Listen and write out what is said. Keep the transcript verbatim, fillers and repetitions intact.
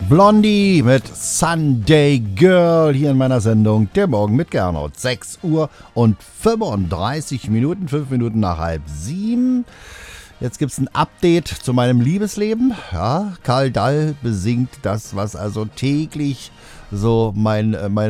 Blondie mit Sunday Girl hier in meiner Sendung Der Morgen mit Gernot. sechs Uhr und fünfunddreißig Minuten, fünf Minuten nach halb sieben. Jetzt gibt es ein Update zu meinem Liebesleben. Ja, Karl Dall besingt das, was also täglich so mein, meine